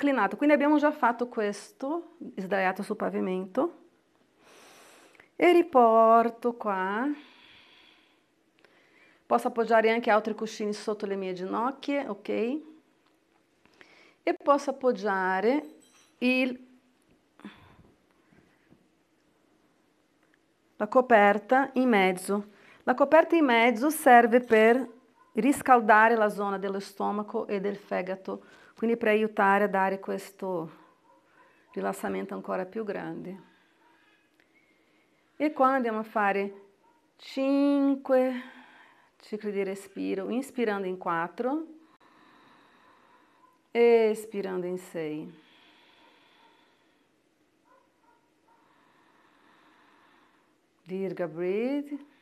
inclinato. Quindi abbiamo già fatto questo, sdraiato sul pavimento. E riporto qua. Posso appoggiare anche altri cuscini sotto le mie ginocchia, ok? E posso appoggiare la coperta in mezzo. La coperta in mezzo serve per riscaldare la zona dello stomaco e del fegato, quindi per aiutare a dare questo rilassamento ancora più grande. E qua andiamo a fare 5 cicli di respiro, inspirando in 4, espirando in 6. Dirga, breathe.